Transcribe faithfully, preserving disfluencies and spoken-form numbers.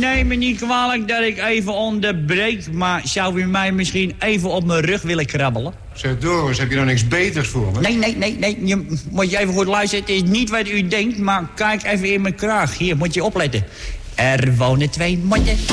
neem me niet kwalijk dat ik even onderbreek... maar zou u mij misschien even op mijn rug willen krabbelen? Zeg, Doris, heb je nou niks beters voor me? Nee, nee, nee, nee. Je, moet je even goed luisteren. Het is niet wat u denkt, maar kijk even in mijn kraag. Hier, moet je opletten. Er wonen twee motten